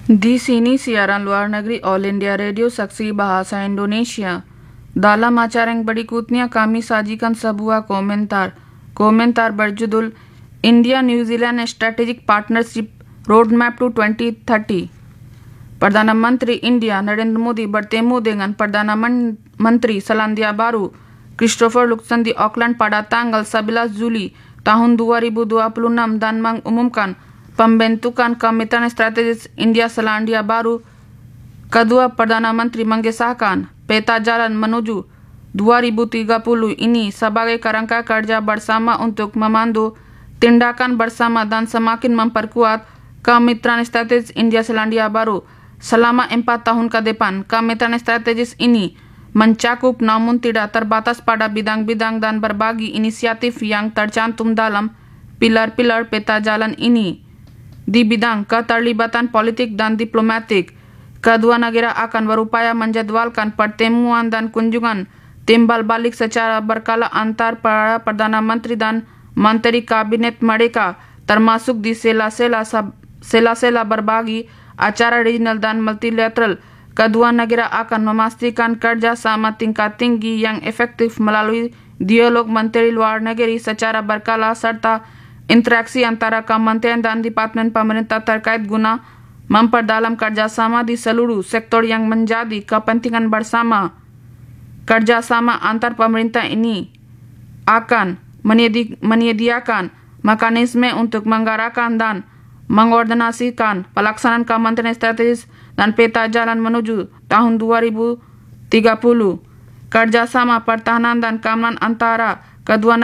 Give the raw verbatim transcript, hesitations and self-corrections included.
Di sini siaran luar negeri All India Radio Saksi Bahasa Indonesia. Dalam acara yang berikutnya kami sajikan sebuah komentar. Komentar berjudul India New Zealand Strategic Partnership Roadmap to twenty thirty. Perdana Menteri India Narendra Modi bertemu dengan Perdana Menteri Selandia Baru Christopher Luxon di Auckland pada tanggal sebelas Juli tahun dua ribu dua puluh enam dan mengumumkan pembentukan Kemitraan Strategis India Selandia Baru. Kedua Perdana Menteri mengesahkan peta jalan menuju dua ribu tiga puluh ini sebagai kerangka kerja bersama untuk memandu tindakan bersama dan semakin memperkuat Kemitraan Strategis India Selandia Baru selama empat tahun ke depan. Kemitraan strategis ini mencakup namun tidak terbatas pada bidang-bidang dan berbagi inisiatif yang tercantum dalam pilar-pilar peta jalan ini. Di bidang keterlibatan politik dan diplomatik, kedua negara akan berupaya menjadwalkan pertemuan dan kunjungan timbal balik secara berkala antar para Perdana Menteri dan Menteri Kabinet mereka, termasuk di sela-sela sela-sela berbagi acara regional dan multilateral. Kedua negara akan memastikan kerjasama tingkat tinggi yang efektif melalui dialog menteri luar negeri secara berkala serta interaksi antara kementerian dan departemen pemerintah terkait guna memperdalam kerjasama di seluruh sektor yang menjadi kepentingan bersama. Kerjasama antar pemerintah ini akan menyedi menyediakan mekanisme untuk menggerakkan dan mengordinasikan pelaksanaan Kemitraan Strategis dan peta jalan menuju tahun dua ribu tiga puluh. Kerjasama pertahanan dan keamanan antara kedua